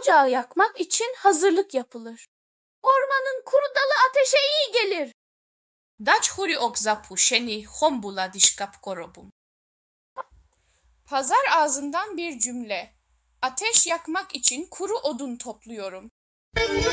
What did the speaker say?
ocağı yakmak için hazırlık yapılır. Ormanın kuru dalı ateşe iyi gelir. Dać huri ok zapušeni, hombula dişkap korobum. Pazar ağzından bir cümle. Ateş yakmak için kuru odun topluyorum.